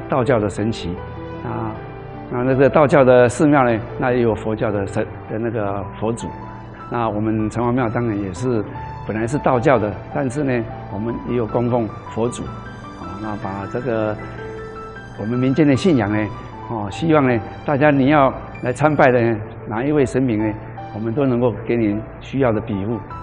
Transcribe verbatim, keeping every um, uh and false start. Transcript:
道教的神奇啊。那那个道教的寺庙呢，那也有佛教的神的那个佛祖。那我们城隍庙当然也是本来是道教的，但是呢，我们也有供奉佛祖啊。那把这个我们民间的信仰呢，哦，希望呢大家你要来参拜的哪一位神明呢，我们都能够给你需要的庇护。